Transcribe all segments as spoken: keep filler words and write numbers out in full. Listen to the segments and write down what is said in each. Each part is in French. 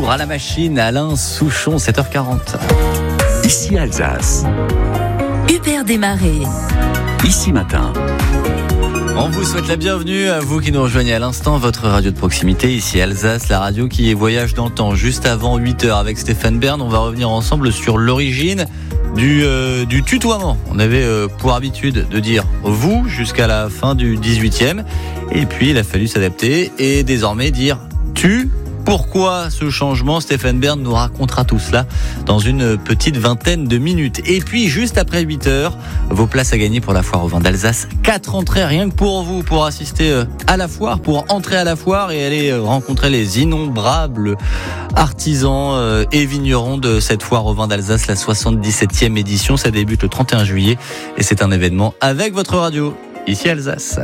retour à la machine, Alain Souchon, sept heures quarante. Ici Alsace. Hubert Desmarais. Ici Matin. On vous souhaite la bienvenue à vous qui nous rejoignez à l'instant, votre radio de proximité, ici Alsace, la radio qui voyage dans le temps. Juste avant huit heures avec Stéphane Bern, on va revenir ensemble sur l'origine du, euh, du tutoiement. On avait euh, pour habitude de dire vous jusqu'à la fin du dix-huitième, et puis il a fallu s'adapter et désormais dire tu. Pourquoi ce changement? Stéphane Bern nous racontera tout cela dans une petite vingtaine de minutes. Et puis, juste après huit heures, vos places à gagner pour la foire au vin d'Alsace. Quatre entrées rien que pour vous, pour assister à la foire, pour entrer à la foire et aller rencontrer les innombrables artisans et vignerons de cette foire au vin d'Alsace, la soixante-dix-septième édition. Ça débute le trente et un juillet et c'est un événement avec votre radio, ici Alsace.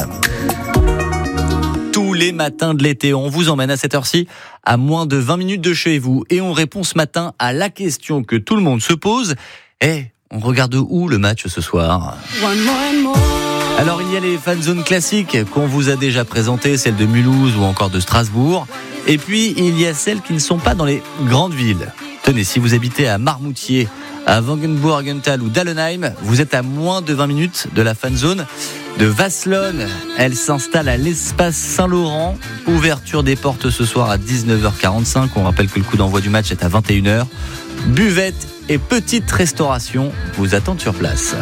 Tous les matins de l'été, on vous emmène à cette heure-ci à moins de vingt minutes de chez vous et on répond ce matin à la question que tout le monde se pose. Eh, on regarde où le match ce soir? Alors il y a les fan zones classiques qu'on vous a déjà présentées, celles de Mulhouse ou encore de Strasbourg. Et puis il y a celles qui ne sont pas dans les grandes villes. Tenez, si vous habitez à Marmoutier, à Wangenburg-Ental ou d'Allenheim, vous êtes à moins de vingt minutes de la fan zone de Vasselonne. Elle s'installe à l'espace Saint-Laurent. Ouverture des portes ce soir à dix-neuf heures quarante-cinq. On rappelle que le coup d'envoi du match est à vingt et une heures. Buvette et petite restauration vous attendent sur place.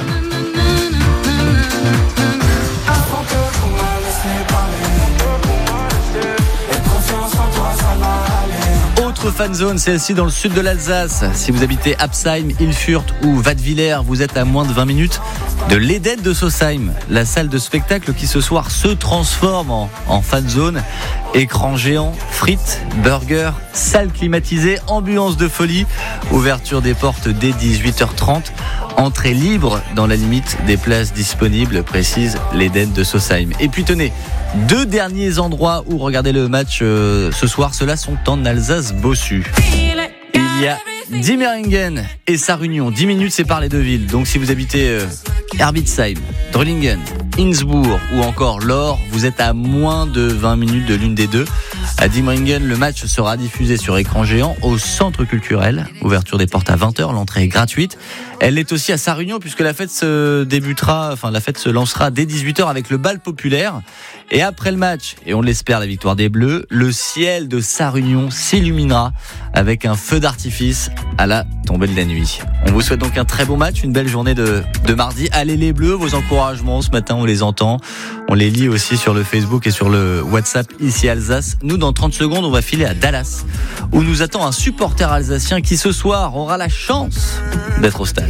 Autre fan zone, celle-ci dans le sud de l'Alsace. Si vous habitez Absheim, Ilfurt ou Wattwiller, vous êtes à moins de vingt minutes de l'Eden de Sausheim, la salle de spectacle qui ce soir se transforme en, en fan zone. Écran géant, frites, burgers, salle climatisée, ambiance de folie. Ouverture des portes dès dix-huit heures trente. Entrée libre dans la limite des places disponibles, précise l'Eden de Sausheim. Et puis tenez, deux derniers endroits où regarder le match euh, ce soir, ceux-là sont en Alsace-Bossu. Il y a Diemeringen et Sarre-Union. dix minutes séparent les deux villes. Donc si vous habitez euh, Herbitsheim, Drolingen, Innsbruck ou encore Lohr, vous êtes à moins de vingt minutes de l'une des deux. À Diemeringen, le match sera diffusé sur écran géant au centre culturel. Ouverture des portes à vingt heures, l'entrée est gratuite. Elle est aussi à Sarre-Union puisque la fête se débutera, enfin la fête se lancera dès dix-huit heures avec le bal populaire. Et après le match, et on l'espère la victoire des Bleus, le ciel de Sarre-Union s'illuminera avec un feu d'artifice à la tombée de la nuit. On vous souhaite donc un très bon match, une belle journée de, de mardi. Allez les Bleus, vos encouragements ce matin, on les entend. On les lit aussi sur le Facebook et sur le WhatsApp ici Alsace. Nous, dans trente secondes, on va filer à Dallas, où nous attend un supporter alsacien qui ce soir aura la chance d'être au stade.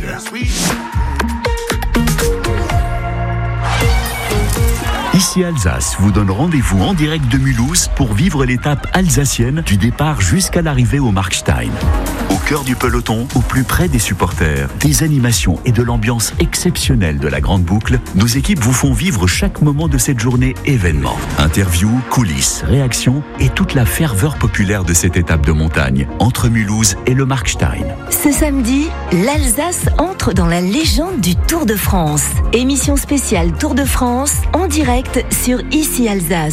Ici Alsace vous donne rendez-vous en direct de Mulhouse pour vivre l'étape alsacienne du départ jusqu'à l'arrivée au Markstein. Au cœur du peloton, au plus près des supporters, des animations et de l'ambiance exceptionnelle de la Grande Boucle, nos équipes vous font vivre chaque moment de cette journée événement. Interviews, coulisses, réactions et toute la ferveur populaire de cette étape de montagne entre Mulhouse et le Markstein. Ce samedi, l'Alsace entre dans la légende du Tour de France. Émission spéciale Tour de France en direct sur Ici Alsace.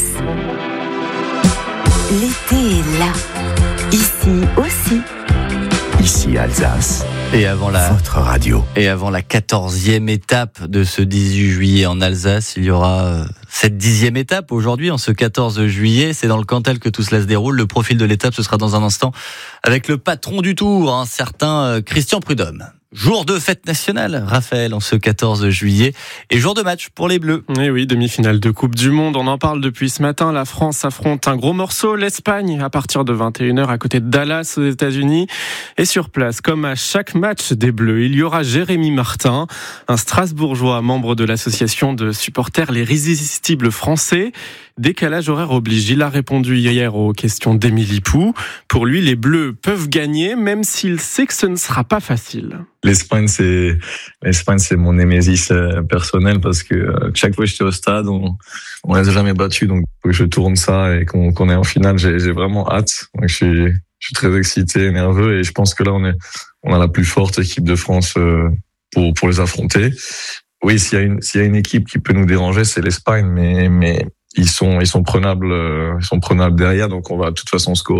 L'été est là. Ici aussi. Ici Alsace. Et avant la, votre radio. Et avant la quatorzième étape de ce dix-huit juillet en Alsace, il y aura cette dixième étape aujourd'hui, en ce quatorze juillet. C'est dans le Cantal que tout cela se déroule. Le profil de l'étape, ce sera dans un instant avec le patron du Tour, un certain Christian Prudhomme. Jour de fête nationale, Raphaël, en ce quatorze juillet, et jour de match pour les Bleus. Et oui, demi-finale de Coupe du Monde, on en parle depuis ce matin. La France affronte un gros morceau, l'Espagne, à partir de vingt et une heures à côté de Dallas aux États-Unis. Et sur place, comme à chaque match des Bleus, il y aura Jérémy Martin, un Strasbourgeois, membre de l'association de supporters Les Irrésistibles Français. Décalage horaire oblige. Il a répondu hier aux questions d'Émilie Pou. Pour lui, les Bleus peuvent gagner, même s'il sait que ce ne sera pas facile. L'Espagne, c'est l'Espagne, c'est mon némésis personnel parce que chaque fois que j'étais au stade, on on les a jamais battus, donc faut que je tourne ça et qu'on, qu'on est en finale. J'ai, j'ai vraiment hâte. Donc je suis, je suis très excité, nerveux, et je pense que là on est, on a la plus forte équipe de France pour pour les affronter. Oui, s'il y a une, s'il y a une équipe qui peut nous déranger, c'est l'Espagne, mais mais ils sont, ils sont prenables, ils sont prenables derrière, donc on va de toute façon scorer.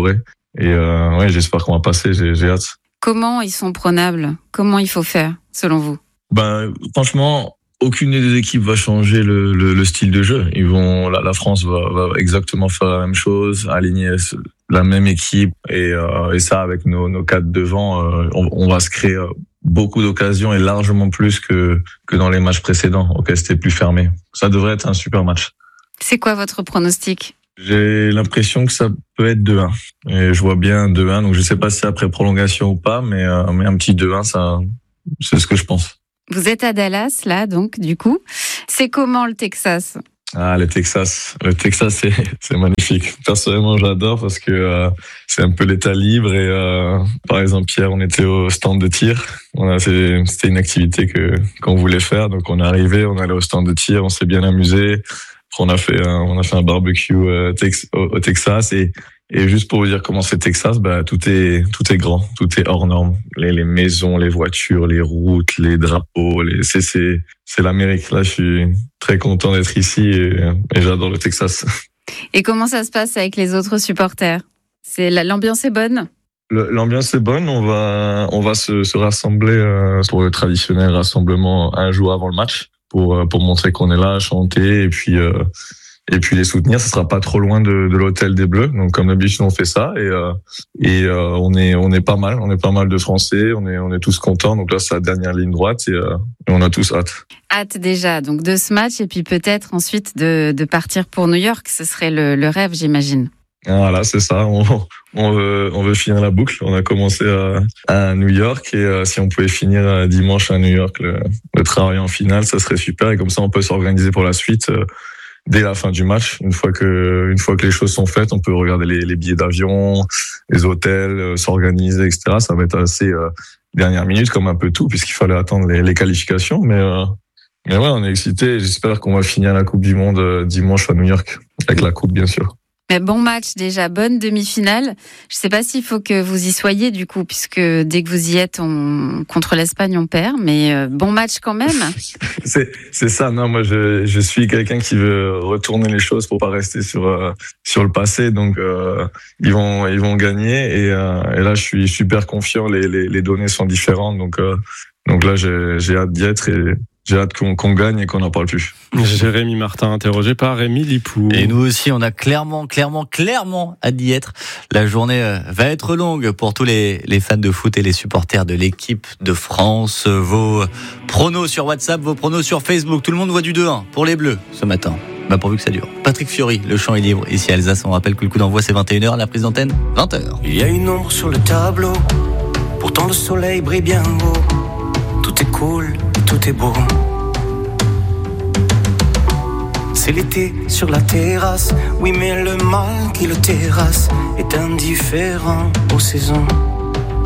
Et euh, ouais, j'espère qu'on va passer, j'ai, j'ai hâte. Comment ils sont prenables? Comment il faut faire, selon vous? Ben, franchement, aucune des deux équipes va changer le, le, le style de jeu. Ils vont, la, la France va, va exactement faire la même chose, aligner la même équipe, et, euh, et ça, avec nos, nos quatre devant, euh, on, on va se créer beaucoup d'occasions et largement plus que, que dans les matchs précédents. Ok, c'était plus fermé. Ça devrait être un super match. C'est quoi votre pronostic? J'ai l'impression que ça peut être deux un. Et je vois bien deux un, donc je sais pas si c'est après prolongation ou pas, mais, euh, mais un petit deux un, ça, c'est ce que je pense. Vous êtes à Dallas, là, donc, du coup. C'est comment le Texas? Ah, le Texas. Le Texas, c'est, c'est magnifique. Personnellement, j'adore parce que euh, c'est un peu l'état libre et euh, par exemple, hier, on était au stand de tir. On a fait, c'était une activité que, qu'on voulait faire. Donc, on est arrivé, on est allé au stand de tir, on s'est bien amusé. On a fait un, on a fait un barbecue euh, tex, au, au Texas et, et juste pour vous dire comment c'est Texas, bah, tout est, tout est grand, tout est hors norme. Les, les maisons, les voitures, les routes, les drapeaux, les, c'est, c'est, c'est l'Amérique. Là, je suis très content d'être ici et, et j'adore le Texas. Et comment ça se passe avec les autres supporters? C'est, l'ambiance est bonne? Le, l'ambiance est bonne. On va, on va se, se rassembler euh, pour le traditionnel rassemblement un jour avant le match. pour pour montrer qu'on est là, chanter et puis euh, et puis les soutenir. Ça sera pas trop loin de, de l'hôtel des Bleus, donc comme d'habitude on fait ça et euh, et euh, on est on est pas mal, on est pas mal de Français, on est on est tous contents. Donc là c'est la dernière ligne droite et, euh, et on a tous hâte. Hâte déjà donc de ce match et puis peut-être ensuite de de partir pour New York. Ce serait le, le rêve, j'imagine. Voilà, c'est ça. On, on veut, on veut finir la boucle. On a commencé à, à New York et euh, si on pouvait finir dimanche à New York le, le travail en finale, ça serait super. Et comme ça, on peut s'organiser pour la suite euh, dès la fin du match. Une fois que, une fois que les choses sont faites, on peut regarder les, les billets d'avion, les hôtels, euh, s'organiser, et cetera. Ça va être assez euh, dernière minute, comme un peu tout, puisqu'il fallait attendre les, les qualifications. Mais, euh, mais ouais, on est excités. J'espère qu'on va finir la Coupe du Monde euh, dimanche à New York avec la coupe, bien sûr. Mais bon match déjà, bonne demi-finale. Je sais pas s'il faut que vous y soyez du coup, puisque dès que vous y êtes, on, contre l'Espagne, on perd. Mais euh, bon match quand même. c'est c'est ça. Non, moi je je suis quelqu'un qui veut retourner les choses pour pas rester sur euh, sur le passé. Donc euh, ils vont ils vont gagner et, euh, et là je suis super confiant. Les les les données sont différentes. Donc euh, donc là j'ai j'ai hâte d'y être et j'ai hâte qu'on, qu'on gagne et qu'on n'en parle plus. Jérémy Martin, interrogé par Rémi Lipou. Et nous aussi, on a clairement, clairement, clairement hâte d'y être. La journée va être longue pour tous les, les fans de foot et les supporters de l'équipe de France. Vos pronos sur WhatsApp, vos pronos sur Facebook. Tout le monde voit du deux un pour les Bleus ce matin. Bah pourvu que ça dure. Patrick Fiori, le champ est libre. Ici à Alsace, on rappelle que le coup d'envoi c'est vingt et une heures, la prise d'antenne vingt heures. Il y a une ombre sur le tableau, pourtant le soleil brille bien haut. Tout est cool, tout est beau. C'est l'été sur la terrasse, oui mais le mal qui le terrasse est indifférent aux saisons.